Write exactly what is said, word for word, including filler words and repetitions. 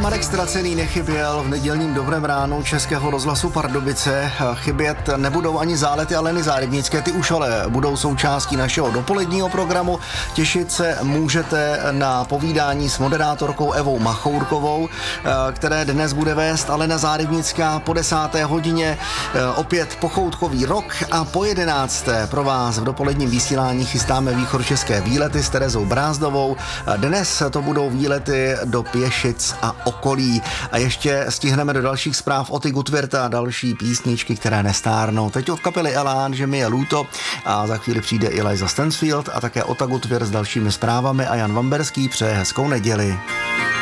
Marek Ztracený nechyběl v nedělním Dobrém ránu Českého rozhlasu Pardubice. Chybět nebudou ani zálety Aleny Zárybnické, ty už ale budou součástí našeho dopoledního programu. Těšit se můžete na povídání s moderátorkou Evou Machourkovou, které dnes bude vést Alena Zárybnická po desáté hodině. Opět pochoutkový rok a po jedenácté pro vás v dopoledním vysílání chystáme východočeské výlety s Terezou Brázdovou. Dnes to budou výlety do Pěšic a okolí. A ještě stihneme do dalších zpráv Oty Gutwirta a další písničky, které nestárnou. Teď od kapely Elán, že mi je lúto, a za chvíli přijde i Liza Stansfield a také Ota Gutwirth s dalšími zprávami a Jan Vamberský přeje hezkou neděli.